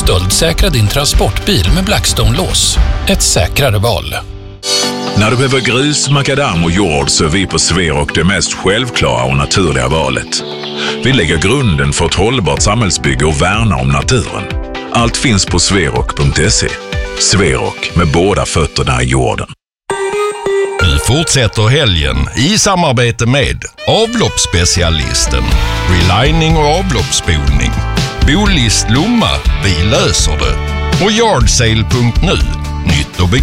Stöldsäkra din transportbil med Blackstone-lås. Ett säkrare val. När du behöver grus, makadam och jord så är vi på Sverok det mest självklara och naturliga valet. Vi lägger grunden för ett hållbart samhällsbygge och värnar om naturen. Allt finns på sverok.se. Sverok, med båda fötterna i jorden. Nu fortsätter helgen i samarbete med avloppsspecialisten, relining och avloppsspolning, Bolist Lomma, vi löser det, och Yardsale.nu, nytt och